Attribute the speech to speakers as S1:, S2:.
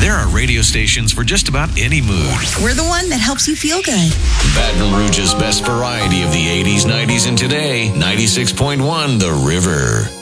S1: There are radio stations for just about any mood.
S2: We're the one that helps you feel good.
S1: Baton Rouge's best variety of the 80s, 90s, and today, 96.1 The River.